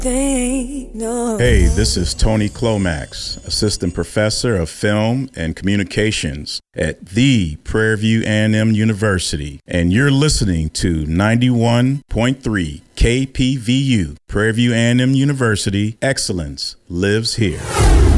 thing, no. Hey, this is Tony Clomax, Assistant Professor of Film and Communications at the Prairie View A&M University, and you're listening to 91.3 KPVU, Prairie View A&M University. Excellence lives here.